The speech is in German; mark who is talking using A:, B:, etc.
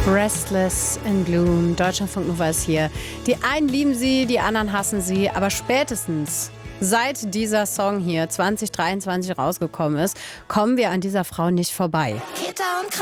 A: Restless in Gloom, Deutschlandfunk Nova ist hier. Die einen lieben sie, die anderen hassen sie, aber spätestens seit dieser Song hier 2023 rausgekommen ist, kommen wir an dieser Frau nicht vorbei.
B: Kita und